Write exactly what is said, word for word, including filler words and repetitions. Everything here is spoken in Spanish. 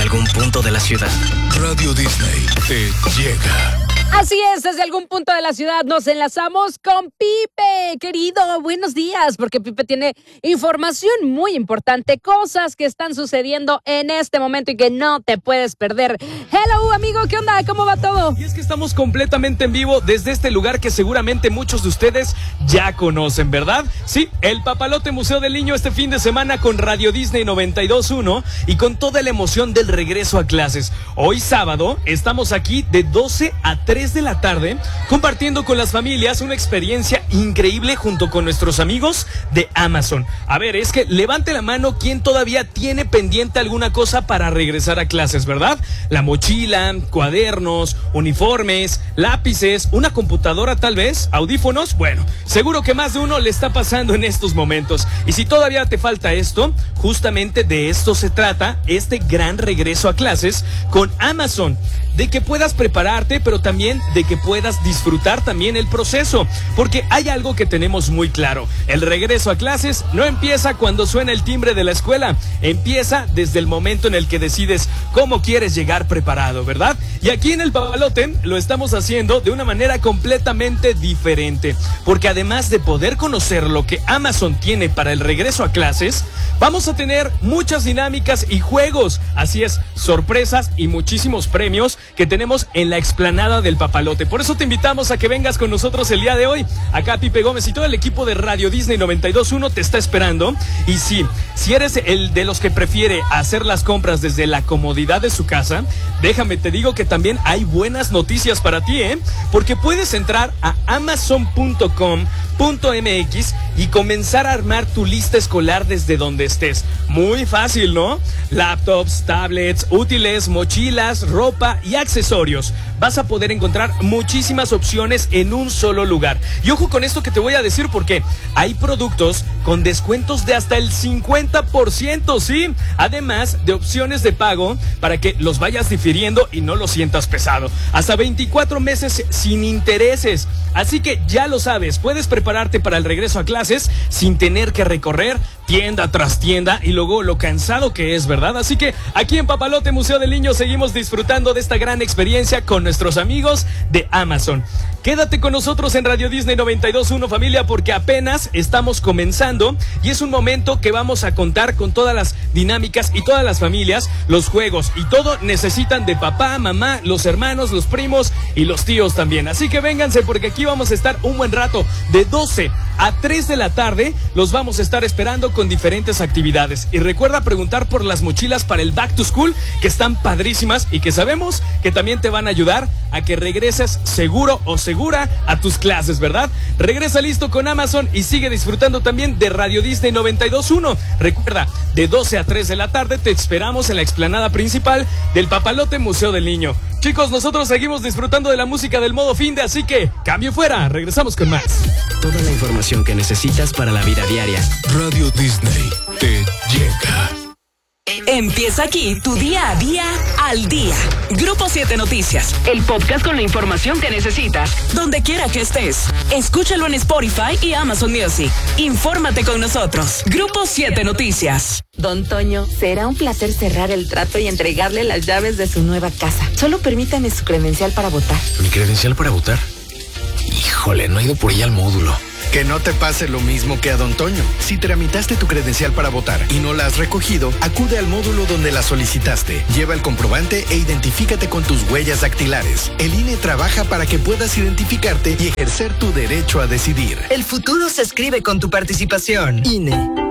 algún punto de la ciudad. Radio Disney te llega. Así es, desde algún punto de la ciudad nos enlazamos con Pipe, querido, buenos días, porque Pipe tiene información muy importante, cosas que están sucediendo en este momento y que no te puedes perder. Hello, amigo, ¿qué onda? ¿Cómo va todo? Y es que estamos completamente en vivo desde este lugar que seguramente muchos de ustedes ya conocen, ¿verdad? Sí, el Papalote Museo del Niño este fin de semana con Radio Disney noventa y dos punto uno y con toda la emoción del regreso a clases. Hoy sábado estamos aquí de doce a tres de la tarde compartiendo con las familias una experiencia increíble junto con nuestros amigos de Amazon. A ver, es que levante la mano quien todavía tiene pendiente alguna cosa para regresar a clases, ¿verdad? La mochila, cuadernos, uniformes, lápices, una computadora tal vez, audífonos. Bueno, seguro que más de uno le está pasando en estos momentos. Y si todavía te falta esto, justamente de esto se trata este gran regreso a clases con Amazon. De que puedas prepararte, pero también de que puedas disfrutar también el proceso. Porque hay algo que tenemos muy claro. El regreso a clases no empieza cuando suena el timbre de la escuela. Empieza desde el momento en el que decides cómo quieres llegar preparado, ¿verdad? Y aquí en el Papalote lo estamos haciendo de una manera completamente diferente. Porque además de poder conocer lo que Amazon tiene para el regreso a clases, vamos a tener muchas dinámicas y juegos. Así es, sorpresas y muchísimos premios que tenemos en la explanada del Papalote. Por eso te invitamos a que vengas con nosotros el día de hoy. Acá Pipe Gómez y todo el equipo de Radio Disney noventa y dos punto uno te está esperando. Y sí, si eres el de los que prefiere hacer las compras desde la comodidad de su casa, déjame te digo que también hay buenas noticias para ti, ¿eh? Porque puedes entrar a amazon punto com punto m x y comenzar a armar tu lista escolar desde donde estés. Muy fácil, ¿no? Laptops, tablets, útiles, mochilas, ropa y accesorios. Vas a poder encontrar muchísimas opciones en un solo lugar. Y ojo con esto que te voy a decir porque hay productos con descuentos de hasta el cincuenta por ciento, ¿sí? Además de opciones de pago para que los vayas difiriendo y no lo sientas pesado. Hasta veinticuatro meses sin intereses. Así que ya lo sabes, puedes prepararte para el regreso a clases sin tener que recorrer tienda tras tienda y luego lo cansado que es, ¿verdad? Así que aquí en Papalote Museo del Niño seguimos disfrutando de esta gran experiencia con nuestros amigos de Amazon. Quédate con nosotros en Radio Disney noventa y dos punto uno, familia, porque apenas estamos comenzando y es un momento que vamos a contar con todas las dinámicas y todas las familias, los juegos y todo necesitan de papá, mamá, los hermanos, los primos y los tíos también. Así que vénganse porque aquí vamos a estar un buen rato de doce a tres de la tarde. Los vamos a estar esperando con diferentes actividades. Y recuerda preguntar por las mochilas para el Back to School, que están padrísimas y que sabemos que también te van a ayudar a que regreses seguro o segura a tus clases, ¿verdad? Regresa listo con Amazon y sigue disfrutando también de Radio Disney noventa y dos punto uno. Recuerda, de doce a tres de la tarde te esperamos en la explanada principal del Papalote Museo del Niño. Chicos, nosotros seguimos disfrutando de la música del modo finde, así que cambio fuera, regresamos con más. Toda la información que necesitas para la vida diaria. Radio Disney te llega. Empieza aquí tu día a día al día. Grupo siete Noticias, el podcast con la información que necesitas, donde quiera que estés. Escúchalo en Spotify y Amazon Music. Infórmate con nosotros. Grupo siete Noticias. Don Toño, será un placer cerrar el trato y entregarle las llaves de su nueva casa. Solo permítame su credencial para votar. ¿Mi credencial para votar? Híjole, no he ido por ella al módulo. Que no te pase lo mismo que a Don Toño. Si tramitaste tu credencial para votar y no la has recogido, acude al módulo donde la solicitaste. Lleva el comprobante e identifícate con tus huellas dactilares. El I N E trabaja para que puedas identificarte y ejercer tu derecho a decidir. El futuro se escribe con tu participación. I N E.